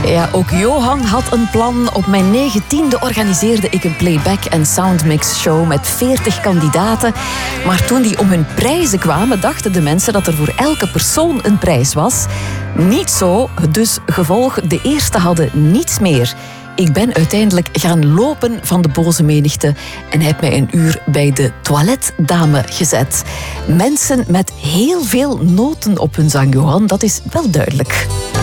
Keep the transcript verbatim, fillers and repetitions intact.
Ja, ook Johan had een plan. Op mijn negentiende organiseerde ik een playback- en soundmix-show met veertig kandidaten. Maar toen die om hun prijzen kwamen, dachten de mensen dat er voor elke persoon een prijs was. Niet zo, dus gevolg, de eerste hadden niets meer. Ik ben uiteindelijk gaan lopen van de boze menigte en heb mij een uur bij de toiletdame gezet. Mensen met heel veel noten op hun zang, Johan, dat is wel duidelijk.